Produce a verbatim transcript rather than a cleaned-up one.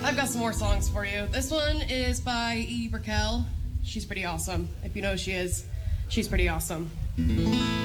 I've got some more songs for you. This one is by E. Brickell. She's pretty awesome. If you know who she is, she's pretty awesome.